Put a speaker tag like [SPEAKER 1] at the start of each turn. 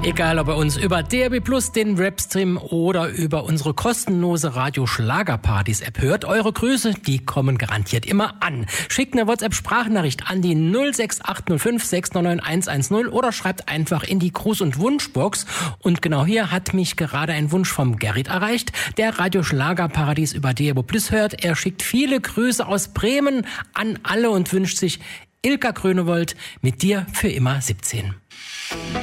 [SPEAKER 1] Egal, ob ihr uns über DRB Plus, den Webstream oder über unsere kostenlose Radio-Schlagerpartys-App hört, eure Grüße, die kommen garantiert immer an. Schickt eine WhatsApp-Sprachnachricht an die 06805 699 110 oder schreibt einfach in die Gruß- und Wunschbox. Und genau hier hat mich gerade ein Wunsch vom Gerrit erreicht, der Radio-Schlagerparadies über DRB Plus hört. Er schickt viele Grüße aus Bremen an alle und wünscht sich Ilka Grünewold mit dir für immer 17.